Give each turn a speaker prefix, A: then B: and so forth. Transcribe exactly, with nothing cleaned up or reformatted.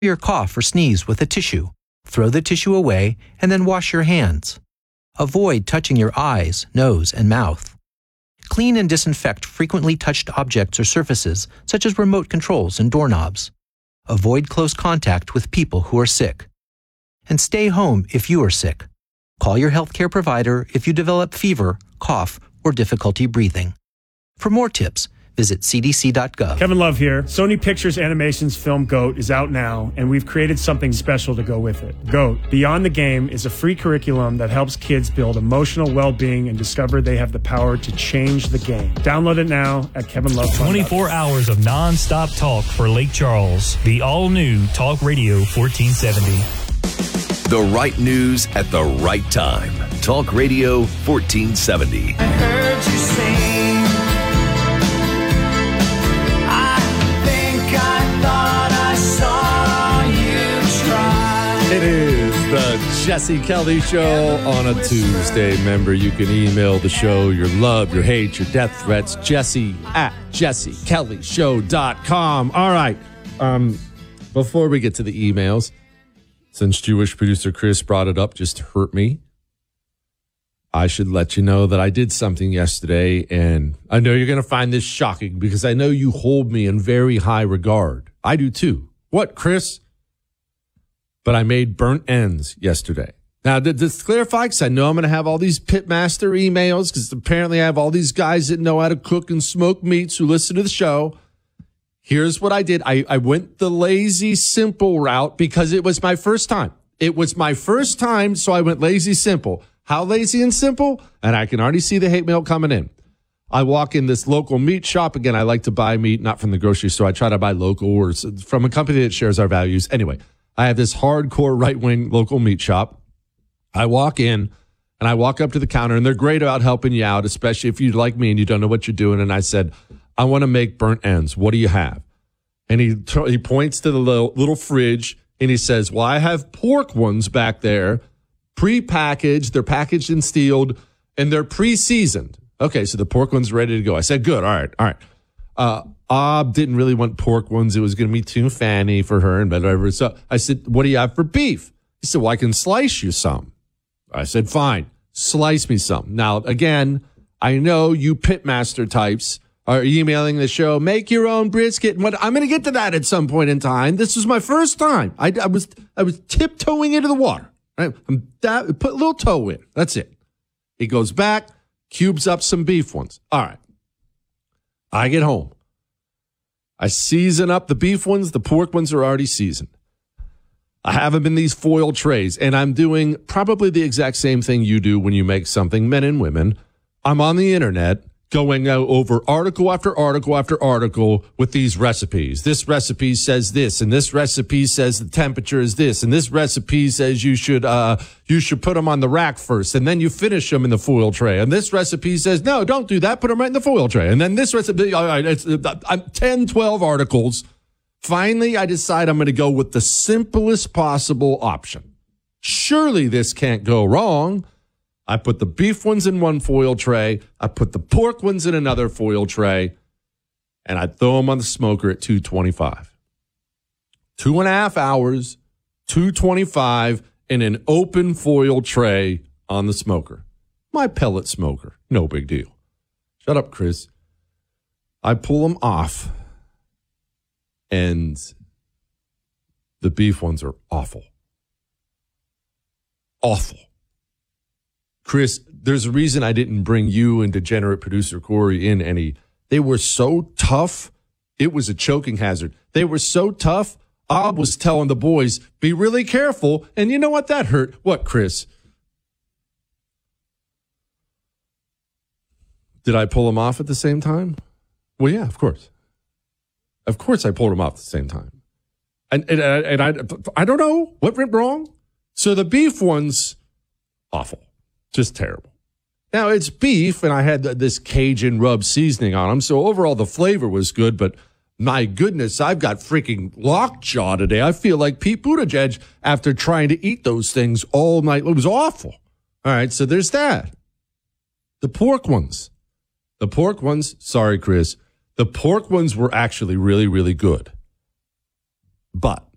A: your cough or sneeze with a tissue. Throw the tissue away and then wash your hands. Avoid touching your eyes, nose, and mouth. Clean and disinfect frequently touched objects or surfaces, such as remote controls and doorknobs. Avoid close contact with people who are sick. And stay home if you are sick. Call your healthcare provider if you develop fever, cough, or difficulty breathing. For more tips, visit c d c dot gov.
B: Kevin Love here. Sony Pictures Animation's film GOAT is out now, and we've created something special to go with it. GOAT, Beyond the Game, is a free curriculum that helps kids build emotional well-being and discover they have the power to change the game. Download it now at Kevin Love.
C: twenty-four hours of non-stop talk for Lake Charles. The all-new Talk Radio fourteen seventy.
D: The right news at the right time. Talk Radio fourteen seventy.
E: I heard you sing. I think I thought I saw you try.
F: It is the Jesse Kelly Show on a Tuesday. Remember, you can email the show your love, your hate, your death threats. Jesse at jesse kelly show dot com. All right. Um, before we get to the emails, since Jewish producer Chris brought it up, just hurt me. I should let you know that I did something yesterday, and I know you're going to find this shocking because I know you hold me in very high regard. I do too. What, Chris? But I made burnt ends yesterday. Now, to, to clarify, because I know I'm going to have all these pitmaster emails, because apparently I have all these guys that know how to cook and smoke meats who listen to the show. Here's what I did. I, I went the lazy, simple route because it was my first time. It was my first time, so I went lazy, simple. How lazy and simple? And I can already see the hate mail coming in. I walk in this local meat shop. Again, I like to buy meat, not from the grocery store. I try to buy local or from a company that shares our values. Anyway, I have this hardcore right-wing local meat shop. I walk in, and I walk up to the counter, and they're great about helping you out, especially if you're like me and you don't know what you're doing. And I said, I want to make burnt ends. What do you have? And he he points to the little, little fridge, and he says, well, I have pork ones back there, pre-packaged. They're packaged and sealed, and they're pre-seasoned. Okay, so the pork one's ready to go. I said, good. All right, all right. Uh, Ob didn't really want pork ones. It was going to be too fanny for her and whatever. So I said, what do you have for beef? He said, well, I can slice you some. I said, fine, slice me some. Now, again, I know you pitmaster types are emailing the show, make your own brisket. And what I'm going to get to that at some point in time. This was my first time. I, I was I was tiptoeing into the water. Right? I'm that, put a little toe in. That's it. He goes back, cubes up some beef ones. All right. I get home. I season up the beef ones. The pork ones are already seasoned. I have them in these foil trays, and I'm doing probably the exact same thing you do when you make something, men and women. I'm on the internet going over article after article after article with these recipes. This recipe says this, and this recipe says the temperature is this, and this recipe says you should uh you should put them on the rack first, and then you finish them in the foil tray. And this recipe says, no, don't do that. Put them right in the foil tray. And then this recipe, all right, it's uh, ten, twelve articles. Finally, I decide I'm going to go with the simplest possible option. Surely this can't go wrong. I put the beef ones in one foil tray. I put the pork ones in another foil tray. And I throw them on the smoker at two twenty-five. Two and a half hours, two twenty-five in an open foil tray on the smoker. My pellet smoker. No big deal. Shut up, Chris. I pull them off. And the beef ones are awful. Awful. Chris, there's a reason I didn't bring you and degenerate producer Corey in any. They were so tough, it was a choking hazard. They were so tough, Ob was telling the boys, be really careful. And you know what? That hurt. What, Chris? Did I pull them off at the same time? Well, yeah, of course. Of course I pulled them off at the same time. And, and, and I, I don't know what went wrong. So the beef ones, awful. Just terrible. Now, it's beef, and I had this Cajun rub seasoning on them, so overall the flavor was good, but my goodness, I've got freaking lockjaw today. I feel like Pete Buttigieg after trying to eat those things all night. It was awful. All right, so there's that. The pork ones. The pork ones, sorry, Chris, the pork ones were actually really, really good. But